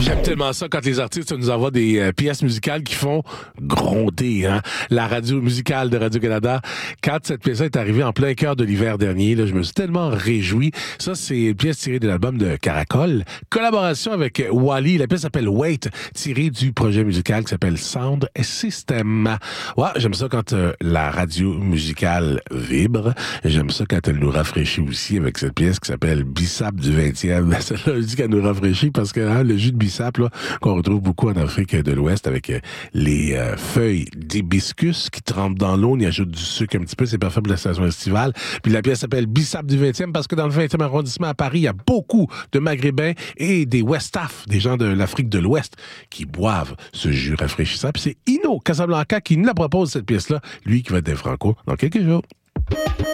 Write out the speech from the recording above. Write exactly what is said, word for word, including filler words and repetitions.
J'aime tellement ça quand les artistes nous envoient des euh, pièces musicales qui font gronder, hein. La radio musicale de Radio-Canada, quand cette pièce est arrivée en plein cœur de l'hiver dernier, là, je me suis tellement réjoui. Ça, c'est une pièce tirée de l'album de Caracol. Collaboration avec Wally. La pièce s'appelle Wait, tirée du projet musical qui s'appelle Sound System. Ouais, j'aime ça quand euh, la radio musicale vibre. J'aime ça quand elle nous rafraîchit aussi avec cette pièce qui s'appelle Bissap du vingtième. Celle-là, je dis qu'elle nous rafraîchit parce que hein, le jus de bissap, là, qu'on retrouve beaucoup en Afrique de l'Ouest avec euh, les euh, feuilles d'hibiscus qui trempent dans l'eau, on y ajoute du sucre un petit peu, c'est parfait pour la saison estivale. Puis la pièce s'appelle Bissap du vingtième parce que dans le vingtième arrondissement à Paris, il y a beaucoup de Maghrébins et des Westaf, des gens de l'Afrique de l'Ouest, qui boivent ce jus rafraîchissant. Puis c'est Ino Casablanca qui nous la propose, cette pièce-là, lui qui va être des Franco dans quelques jours.